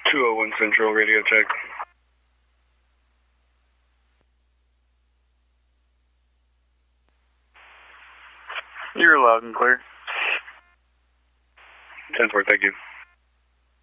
201 Central, radio check. You're loud and clear. 10-4, thank you.